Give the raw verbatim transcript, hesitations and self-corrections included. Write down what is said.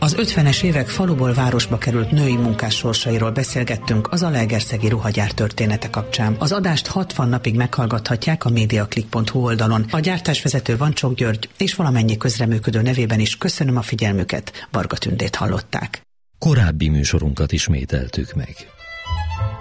Az ötvenes évek faluból városba került női munkás sorsairól beszélgettünk az Zalaegerszegi ruhagyár története kapcsán. Az adást hatvan napig meghallgathatják a mediaclick pont hu oldalon. A gyártásvezető Vancsok György és valamennyi közreműködő nevében is köszönöm a figyelmüket. Varga Tündét hallották. Korábbi műsorunkat ismételtük meg.